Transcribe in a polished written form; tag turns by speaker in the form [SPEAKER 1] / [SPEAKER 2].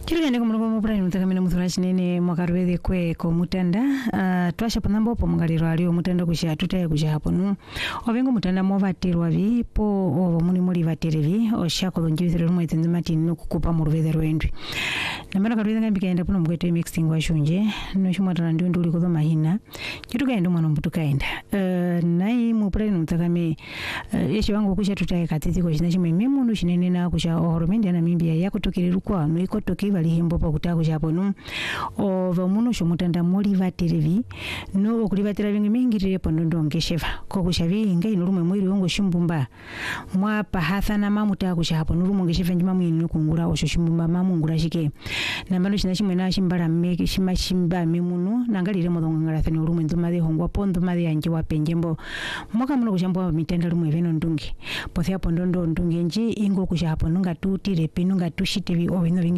[SPEAKER 1] Kirigende kumuluko mupulani mutakamene muthura chinene mwakarwethe kwe ko mutanda twasha panambo po mungaliro alio mutanda kusha tutaye kusha haponu ovengo mutanda movatirwa vi po ovo muni muri vaterevi oshako lonjivithiro rumwe tenzimati nokukupa muruvethe rwendwi namara karwethe ngambikaenda puno mugwete mixing washunje no shumatana ndio nduli ko mahina chitukaenda mwana mbutukaenda nai mupulani mutakame yeshi wangu kusha tutaye katiti ko china chimwe memundu chinene na kusha ohoromendi ana mimbia yakutokirirukwa no ikotoki valihimbo pakutako chaponu ova muno shomutanda muri vaterevi no okulivatera vingi mingirire pondondo ngesheva kokushavi inga inurumwe mwiri wongo shimbumba mwa pahathana mamutako chaponu rumo ngesheva njima mwini nokungura osho shimbumba mamungura shike nambano china chimwe na shimbala mmeke shimba memuno nangalire modongo ngarathani urumwe nzumade hongwa pondo made yanji wapenjembo mwaka muno kushambwa mitenda rumwe veno ndungi pothia pondondo ndungi nji ingo kushaponu ngatutire pinu ngatushitevi ovino